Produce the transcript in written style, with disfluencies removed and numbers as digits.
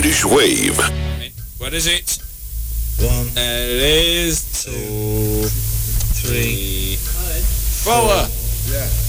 British Wave. What is it? 1, There it is. 2, 3, 4. Yeah.